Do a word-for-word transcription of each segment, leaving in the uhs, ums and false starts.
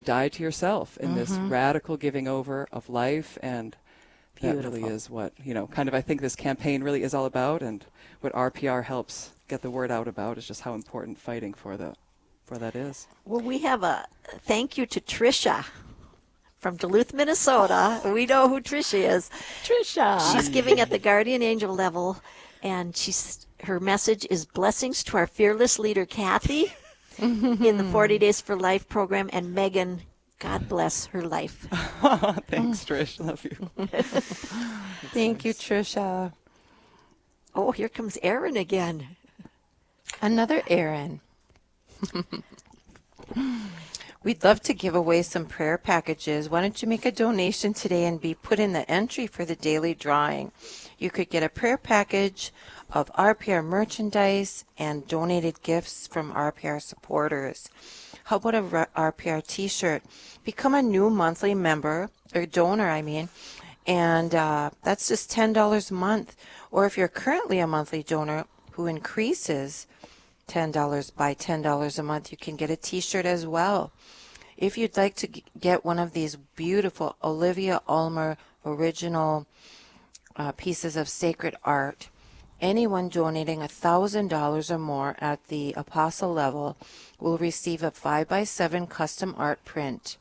die to yourself in mm-hmm. this radical giving over of life. And that Beautiful. really is what, you know, kind of I think this campaign really is all about, and what R P R helps get the word out about is just how important fighting for the for that is. Well, we have a thank you to Tricia from Duluth, Minnesota. We know who Tricia is. Tricia. She's giving at the Guardian Angel level, and she's her message is blessings to our fearless leader, Kathy, in the forty Days for Life program, and Megan, God bless her life. Thanks, Trish. Love you. Thank you, Tricia. Oh, here comes Aaron again. Another Aaron. We'd love to give away some prayer packages. Why don't you make a donation today and be put in the entry for the daily drawing? You could get a prayer package of R P R merchandise and donated gifts from R P R supporters. How about a R P R t-shirt? Become a new monthly member, or donor, I mean, and uh, that's just ten dollars a month. Or if you're currently a monthly donor who increases ten dollars by ten dollars a month, you can get a t-shirt as well. If you'd like to get one of these beautiful Olivia Ulmer original uh, pieces of sacred art, anyone donating one thousand dollars or more at the Apostle level will receive a five by seven custom art print.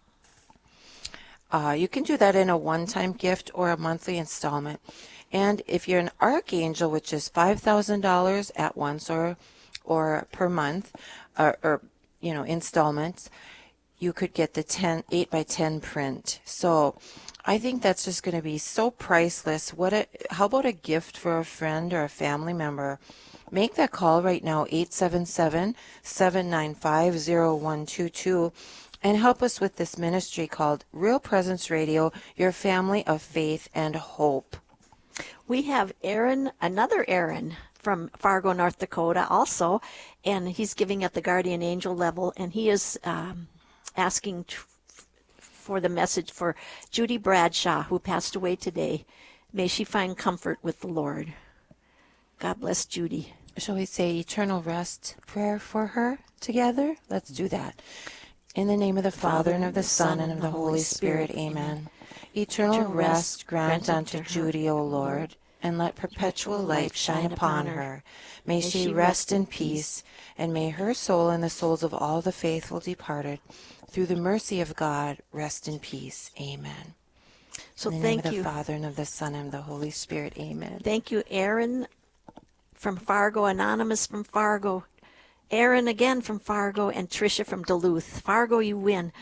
Uh, you can do that in a one-time gift or a monthly installment. And if you're an Archangel, which is five thousand dollars at once or or per month, or, or you know, installments, you could get the ten, eight by ten print. So I think that's just going to be so priceless. What a, how about a gift for a friend or a family member? Make that call right now, eight seven seven, seven nine five, zero one two two, and help us with this ministry called Real Presence Radio, your family of faith and hope. We have Aaron, another Aaron from Fargo, North Dakota also, and he's giving at the Guardian Angel level, and he is um, asking t- for the message for Judy Bradshaw, who passed away today. May she find comfort with the Lord. God bless Judy. Shall we say eternal rest prayer for her together? Let's do that. In the name of the Father, and of the Son, and of the Holy Spirit, amen. Eternal rest grant unto Judy, O Lord, and let perpetual light shine upon her. May she rest in peace, and may her soul and the souls of all the faithful departed, through the mercy of God, rest in peace. Amen. So in the thank name of you. the Father, and of the Son, and of the Holy Spirit. Amen. Thank you, Aaron from Fargo, Anonymous from Fargo, Aaron again from Fargo, and Tricia from Duluth. Fargo, you win.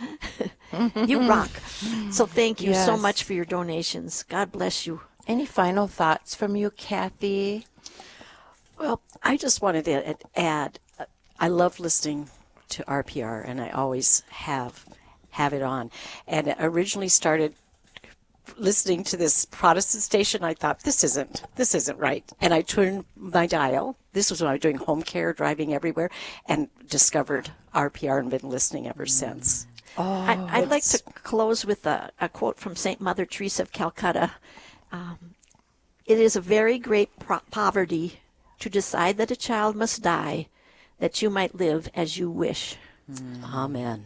You rock. So thank you Yes. so much for your donations. God bless you. Any final thoughts from you, Kathy? Well, I just wanted to add, uh, I love listening to R P R, and I always have have it on. And I originally started listening to this Protestant station. I thought, this isn't this isn't right. And I turned my dial. This was when I was doing home care, driving everywhere, and discovered R P R and been listening ever since. Oh, I, I'd like to close with a, a quote from Saint Mother Teresa of Calcutta. Um, it is a very great pro- poverty to decide that a child must die, that you might live as you wish. Mm-hmm. Amen.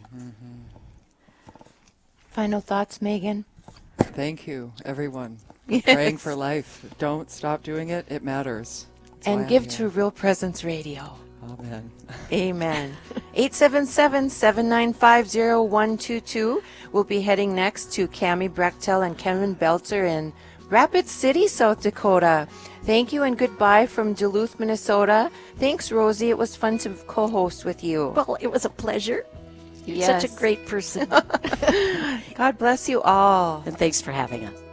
Mm-hmm. Final thoughts, Megan? Thank you, everyone. Yes. Praying for life. Don't stop doing it. It matters. That's and give to Real Presence Radio. Amen. Amen. eight seven seven, seven nine five, zero one two two. We'll be heading next to Cammie Brechtel and Kevin Belzer in Rapid City, South Dakota. Thank you and goodbye from Duluth, Minnesota. Thanks, Rosie. It was fun to co-host with you. Well, it was a pleasure. You're yes. such a great person. God bless you all. And thanks for having us.